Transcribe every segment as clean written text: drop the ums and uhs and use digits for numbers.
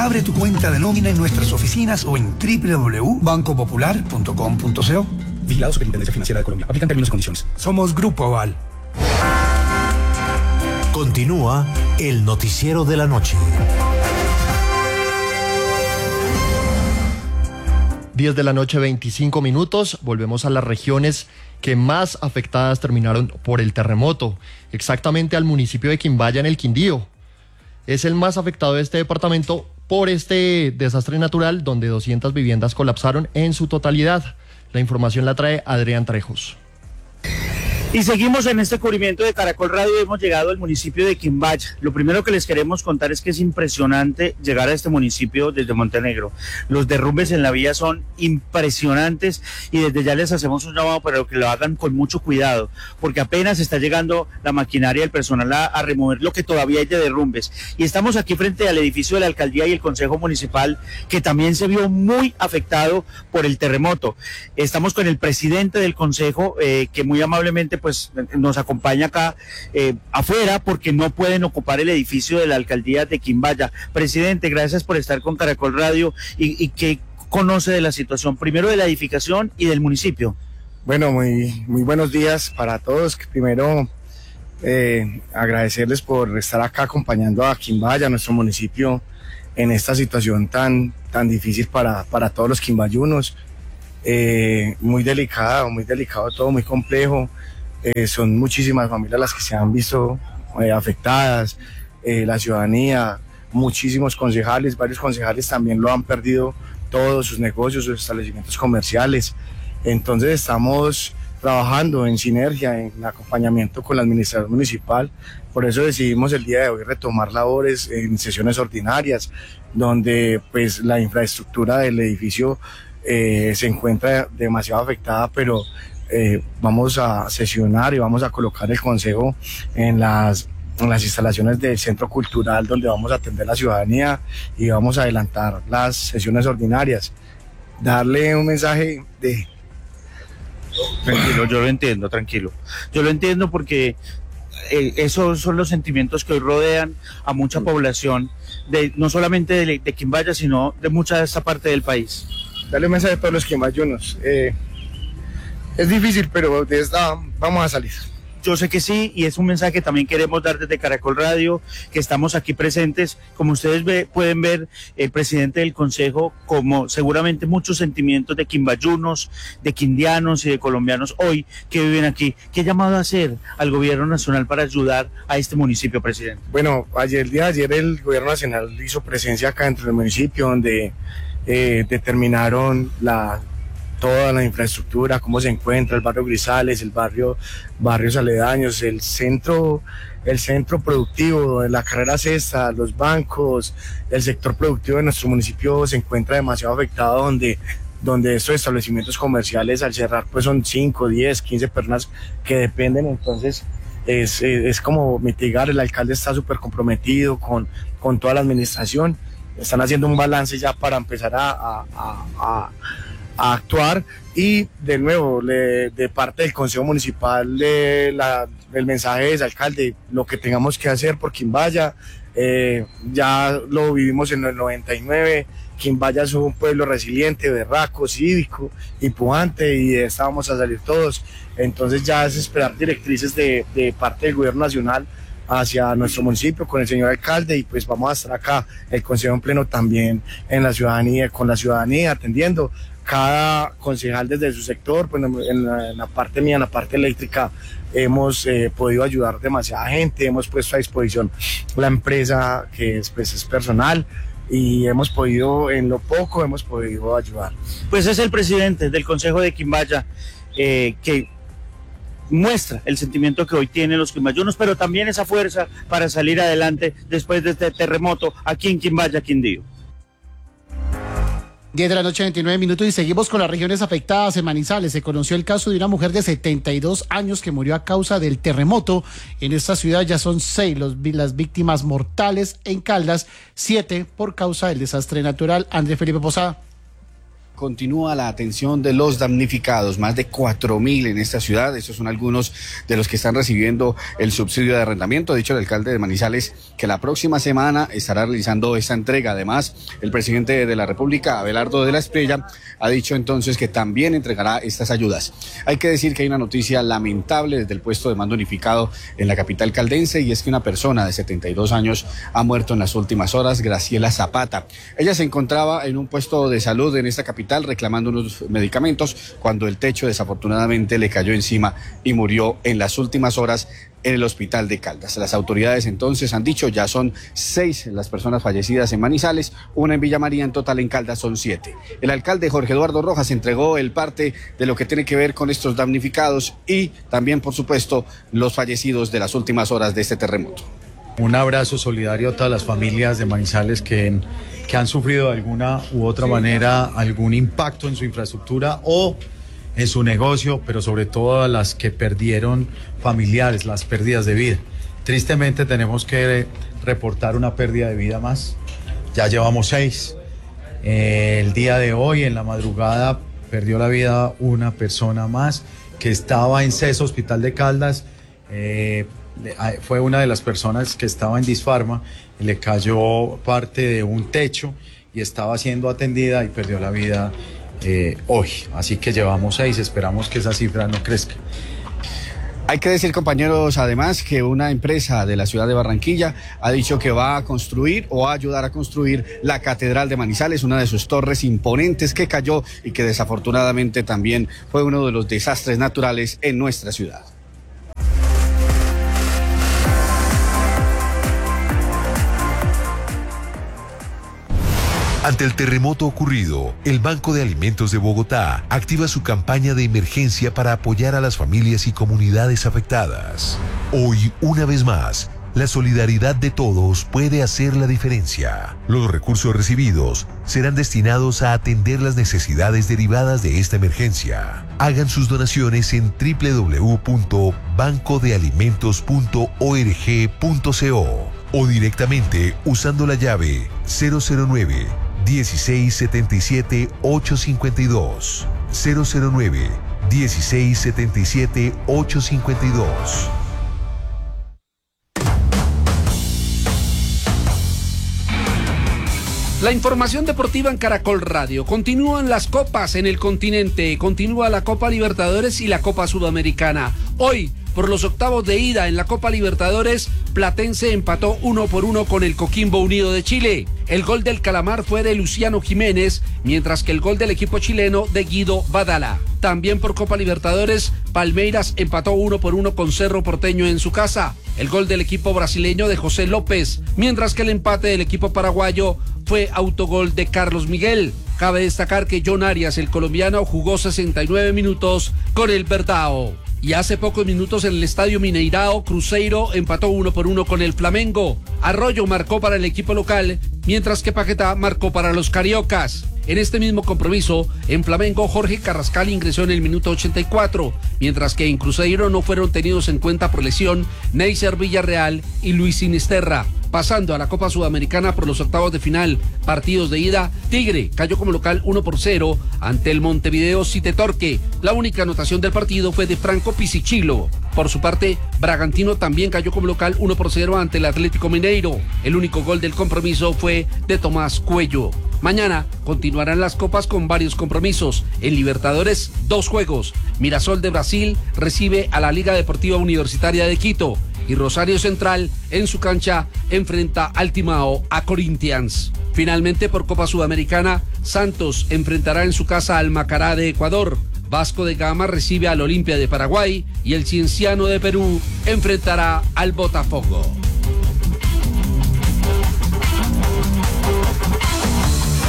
Abre tu cuenta de nómina en nuestras oficinas o en www.bancopopular.com.co. Vigilado Superintendencia Financiera de Colombia. Aplican términos y condiciones. Somos Grupo Aval. Continúa el noticiero de la noche. 10 de la noche, 25 minutos. Volvemos a las regiones que más afectadas terminaron por el terremoto. Exactamente al municipio de Quimbaya, en el Quindío. Es el más afectado de este departamento por este desastre natural, donde 200 viviendas colapsaron en su totalidad. La información la trae Adrián Trejos. Y seguimos en este cubrimiento de Caracol Radio. Hemos llegado al municipio de Quimbaya. Lo primero que les queremos contar es que es impresionante llegar a este municipio desde Montenegro. Los derrumbes en la vía son impresionantes y desde ya les hacemos un llamado para que lo hagan con mucho cuidado, porque apenas está llegando la maquinaria del personal a remover lo que todavía hay de derrumbes. Y estamos aquí frente al edificio de la alcaldía y el consejo municipal, que también se vio muy afectado por el terremoto. Estamos con el presidente del consejo, que muy amablemente pues nos acompaña acá afuera, porque no pueden ocupar el edificio de la alcaldía de Quimbaya. Presidente, gracias por estar con Caracol Radio. ¿Y qué conoce de la situación, primero de la edificación y del municipio? Bueno, muy buenos días para todos. Primero, agradecerles por estar acá acompañando a Quimbaya, nuestro municipio, en esta situación tan difícil para todos los quimbayunos. Muy delicado todo, muy complejo. Son muchísimas familias las que se han visto afectadas, la ciudadanía, muchísimos concejales, varios concejales también lo han perdido todos sus negocios, sus establecimientos comerciales. Entonces estamos trabajando en sinergia, en acompañamiento con la administración municipal. Por eso decidimos el día de hoy retomar labores en sesiones ordinarias, donde pues la infraestructura del edificio se encuentra demasiado afectada, pero vamos a sesionar y vamos a colocar el consejo en las instalaciones del centro cultural, donde vamos a atender a la ciudadanía y vamos a adelantar las sesiones ordinarias. Darle un mensaje de... Tranquilo, yo lo entiendo, tranquilo. Yo lo entiendo porque esos son los sentimientos que hoy rodean a mucha población, no solamente de Quimbaya, sino de mucha de esta parte del país. Darle un mensaje a todos los quimbayunos. Es difícil, pero de esta vamos a salir. Yo sé que sí, y es un mensaje que también queremos dar desde Caracol Radio, que estamos aquí presentes. Como ustedes pueden ver, el presidente del consejo, como seguramente muchos sentimientos de quimbayunos, de quindianos y de colombianos hoy que viven aquí. ¿Qué llamado a hacer al gobierno nacional para ayudar a este municipio, presidente? Bueno, el día de ayer el gobierno nacional hizo presencia acá dentro del municipio, donde determinaron toda la infraestructura, cómo se encuentra el barrio Grisales, barrios aledaños, el centro productivo, la carrera sexta, los bancos, el sector productivo de nuestro municipio se encuentra demasiado afectado, donde estos establecimientos comerciales al cerrar pues son 5, 10, 15 personas que dependen. Entonces es como mitigar. El alcalde está súper comprometido con toda la administración, están haciendo un balance ya para empezar a actuar. Y de nuevo, de parte del Consejo Municipal, el mensaje es, alcalde, lo que tengamos que hacer por Quimbaya. Ya lo vivimos en el 99, Quimbaya es un pueblo resiliente, berraco, cívico y pujante, y de esta vamos a salir todos. Entonces ya es esperar directrices de parte del gobierno nacional hacia nuestro municipio con el señor alcalde, y pues vamos a estar acá, el consejo en pleno también en la ciudadanía, con la ciudadanía, atendiendo cada concejal desde su sector. Pues en la parte mía, en la parte eléctrica, hemos podido ayudar demasiada gente, hemos puesto a disposición la empresa que es personal, y hemos podido, en lo poco, hemos podido ayudar. Pues es el presidente del Consejo de Quimbaya, que muestra el sentimiento que hoy tienen los quimbayunos, pero también esa fuerza para salir adelante después de este terremoto aquí en Quimbaya, Quindío. 10 de la noche, 29 minutos, y seguimos con las regiones afectadas. En Manizales se conoció el caso de una mujer de 72 años que murió a causa del terremoto. En esta ciudad ya son 6 las víctimas mortales. En Caldas, 7 por causa del desastre natural. Andrés Felipe Posada. continúa la atención de los damnificados, más de 4.000 en esta ciudad. Esos son algunos de los que están recibiendo el subsidio de arrendamiento. Ha dicho el alcalde de Manizales que la próxima semana estará realizando esa entrega. Además, el presidente de la República, Abelardo de la Espriella, ha dicho entonces que también entregará estas ayudas. Hay que decir que hay una noticia lamentable desde el puesto de mando unificado en la capital caldense, y es que una persona de 72 años ha muerto en las últimas horas, Graciela Zapata. Ella se encontraba en un puesto de salud en esta capital reclamando unos medicamentos cuando el techo desafortunadamente le cayó encima y murió en las últimas horas en el hospital de Caldas. Las autoridades entonces han dicho ya son 6 las personas fallecidas en Manizales, una en Villa María, en total en Caldas son 7. El alcalde Jorge Eduardo Rojas entregó el parte de lo que tiene que ver con estos damnificados y también, por supuesto, los fallecidos de las últimas horas de este terremoto. Un abrazo solidario a todas las familias de Manizales que han sufrido de alguna u otra manera algún impacto en su infraestructura o en su negocio, pero sobre todo a las que perdieron familiares, las pérdidas de vida. Tristemente tenemos que reportar una pérdida de vida más. Ya llevamos 6. El día de hoy, en la madrugada, perdió la vida una persona más que estaba en CES Hospital de Caldas. Fue una de las personas que estaba en Disfarma, le cayó parte de un techo y estaba siendo atendida y perdió la vida hoy. Así que llevamos 6, esperamos que esa cifra no crezca. Hay que decir, compañeros, además que una empresa de la ciudad de Barranquilla ha dicho que va a construir o a ayudar a construir la Catedral de Manizales, una de sus torres imponentes que cayó y que desafortunadamente también fue uno de los desastres naturales en nuestra ciudad. Ante el terremoto ocurrido, el Banco de Alimentos de Bogotá activa su campaña de emergencia para apoyar a las familias y comunidades afectadas. Hoy, una vez más, la solidaridad de todos puede hacer la diferencia. Los recursos recibidos serán destinados a atender las necesidades derivadas de esta emergencia. Hagan sus donaciones en www.bancodealimentos.org.co o directamente usando la llave 009 1677 852 009 1677 852. La información deportiva en Caracol Radio. Continúan las copas en el continente. Continúa la Copa Libertadores y la Copa Sudamericana. Hoy, por los octavos de ida en la Copa Libertadores, Platense empató 1-1 con el Coquimbo Unido de Chile. El gol del Calamar fue de Luciano Jiménez, mientras que el gol del equipo chileno de Guido Badala. También por Copa Libertadores, Palmeiras empató 1-1 con Cerro Porteño en su casa. El gol del equipo brasileño de José López, mientras que el empate del equipo paraguayo fue autogol de Carlos Miguel. Cabe destacar que John Arias, el colombiano, jugó 69 minutos con el Verdao. Y hace pocos minutos en el Estadio Mineirao, Cruzeiro empató 1-1 con el Flamengo. Arroyo marcó para el equipo local, mientras que Paquetá marcó para los cariocas. En este mismo compromiso, en Flamengo, Jorge Carrascal ingresó en el minuto 84, mientras que en Cruzeiro no fueron tenidos en cuenta por lesión Neisser Villarreal y Luis Sinisterra. Pasando a la Copa Sudamericana por los octavos de final, partidos de ida, Tigre cayó como local 1-0 ante el Montevideo City Torque. La única anotación del partido fue de Franco Pisichillo. Por su parte, Bragantino también cayó como local 1-0 ante el Atlético Mineiro. El único gol del compromiso fue de Tomás Cuello. Mañana continuarán las copas con varios compromisos. En Libertadores, 2 juegos. Mirasol de Brasil recibe a la Liga Deportiva Universitaria de Quito. Y Rosario Central, en su cancha, enfrenta al Timao a Corinthians. Finalmente, por Copa Sudamericana, Santos enfrentará en su casa al Macará de Ecuador. Vasco de Gama recibe al Olimpia de Paraguay y el Cienciano de Perú enfrentará al Botafogo.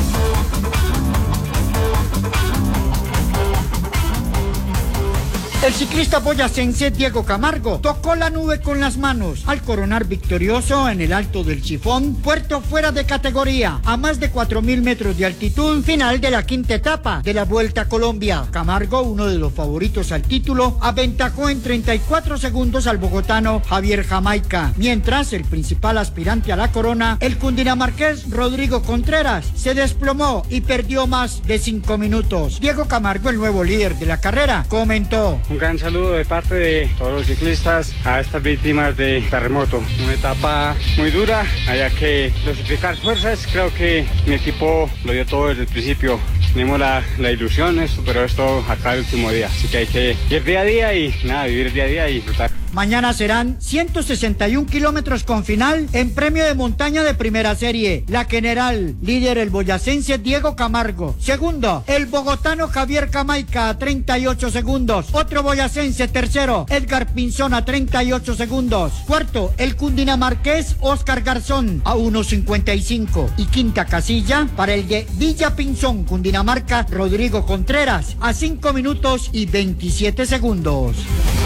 El ciclista boyacense Diego Camargo tocó la nube con las manos al coronar victorioso en el Alto del Chifón, puerto fuera de categoría, a más de 4.000 metros de altitud, final de la quinta etapa de la Vuelta a Colombia. Camargo, uno de los favoritos al título, aventajó en 34 segundos al bogotano Javier Jamaica, mientras el principal aspirante a la corona, el cundinamarqués Rodrigo Contreras, se desplomó y perdió más de 5 minutos. Diego Camargo, el nuevo líder de la carrera, comentó: un gran saludo de parte de todos los ciclistas a estas víctimas de terremoto. Una etapa muy dura, haya que dosificar fuerzas. Creo que mi equipo lo dio todo desde el principio. Tenemos la ilusión, pero esto acá el último día. Así que hay que ir día a día y nada, vivir día a día y disfrutar. Mañana serán 161 kilómetros con final en premio de montaña de primera serie. La general, líder el boyacense Diego Camargo. Segundo, el bogotano Javier Jamaica a 38 segundos. Otro boyacense tercero, Edgar Pinzón a 38 segundos. Cuarto, el cundinamarqués Oscar Garzón a 1.55. Y quinta casilla para el de Villa Pinzón, Cundinamarca, Rodrigo Contreras a 5 minutos y 27 segundos.